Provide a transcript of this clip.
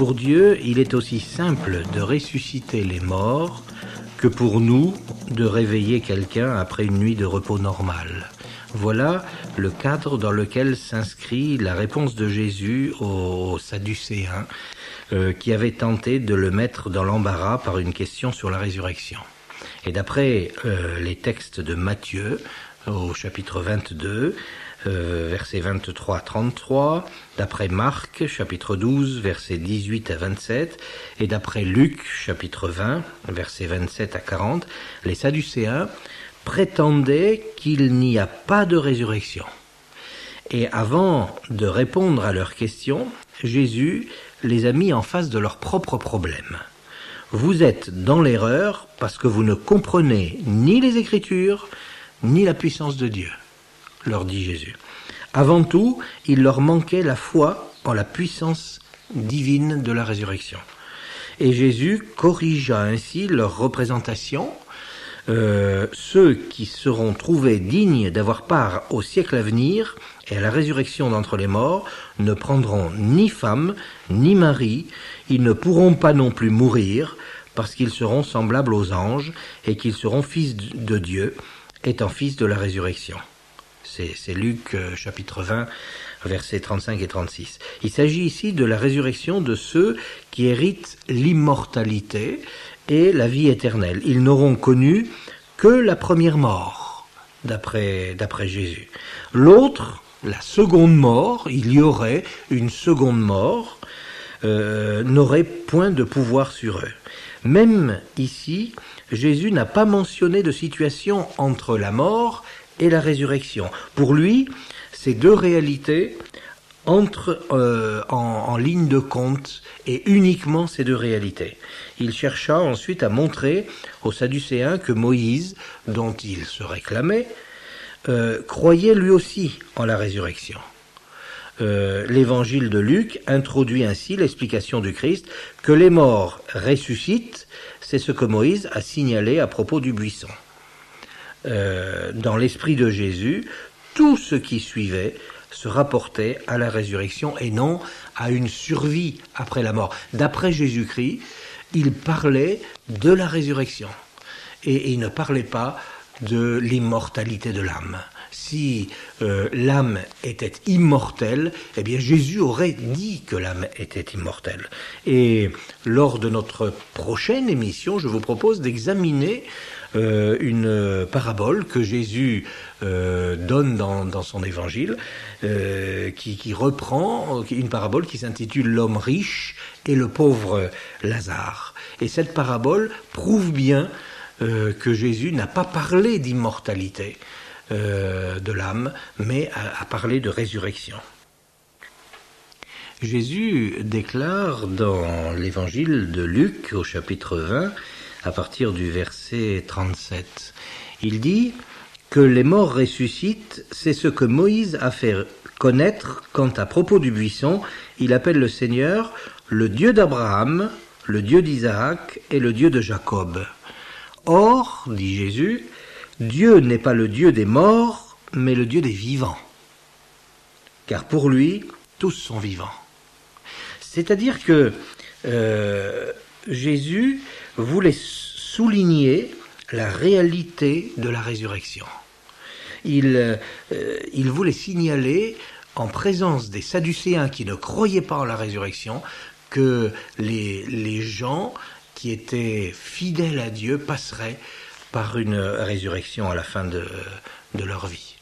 Pour Dieu, il est aussi simple de ressusciter les morts que pour nous de réveiller quelqu'un après une nuit de repos normal. Voilà le cadre dans lequel s'inscrit la réponse de Jésus aux Sadducéens qui avaient tenté de le mettre dans l'embarras par une question sur la résurrection. Et d'après les textes de Matthieu, au chapitre 22, versets 23 à 33, d'après Marc, chapitre 12, versets 18 à 27, et d'après Luc, chapitre 20, versets 27 à 40, les Sadducéens prétendaient qu'il n'y a pas de résurrection. Et avant de répondre à leurs questions, Jésus les a mis en face de leurs propres problèmes. Vous êtes dans l'erreur parce que vous ne comprenez ni les Écritures, ni la puissance de Dieu, leur dit Jésus. Avant tout, il leur manquait la foi en la puissance divine de la résurrection. Et Jésus corrigea ainsi leur représentation. Ceux qui seront trouvés dignes d'avoir part au siècle à venir et à la résurrection d'entre les morts ne prendront ni femme, ni mari, ils ne pourront pas non plus mourir, parce qu'ils seront semblables aux anges et qu'ils seront fils de Dieu, étant fils de la résurrection. C'est Luc chapitre 20, versets 35 et 36. Il s'agit ici de la résurrection de ceux qui héritent l'immortalité et la vie éternelle. Ils n'auront connu que la première mort, d'après Jésus. L'autre, la seconde mort, il y aurait une seconde mort, n'aurait point de pouvoir sur eux. Même ici, Jésus n'a pas mentionné de situation entre la mort et la résurrection. Pour lui, ces deux réalités entrent en ligne de compte, et uniquement ces deux réalités. Il chercha ensuite à montrer aux Sadducéens que Moïse, dont il se réclamait, croyait lui aussi en la résurrection. L'évangile de Luc introduit ainsi l'explication du Christ que les morts ressuscitent, c'est ce que Moïse a signalé à propos du buisson. Dans l'esprit de Jésus, tout ce qui suivait se rapportait à la résurrection et non à une survie après la mort. D'après Jésus-Christ, il parlait de la résurrection et il ne parlait pas de l'immortalité de l'âme. Si l'âme était immortelle, eh bien Jésus aurait dit que l'âme était immortelle. Et lors de notre prochaine émission, je vous propose d'examiner une parabole que Jésus donne dans son évangile, qui reprend une parabole qui s'intitule « L'homme riche et le pauvre Lazare ». Et cette parabole prouve bien que Jésus n'a pas parlé d'immortalité de l'âme, mais a parlé de résurrection. Jésus déclare dans l'évangile de Luc, au chapitre 20, à partir du verset 37, il dit que les morts ressuscitent, c'est ce que Moïse a fait connaître quand, à propos du buisson, il appelle le Seigneur le Dieu d'Abraham, le Dieu d'Isaac et le Dieu de Jacob. Or, dit Jésus, Dieu n'est pas le Dieu des morts, mais le Dieu des vivants. Car pour lui, tous sont vivants. C'est-à-dire que Jésus voulait souligner la réalité de la résurrection. Il voulait signaler, en présence des Sadducéens qui ne croyaient pas en la résurrection, que les gens qui étaient fidèles à Dieu passeraient par une résurrection à la fin de leur vie.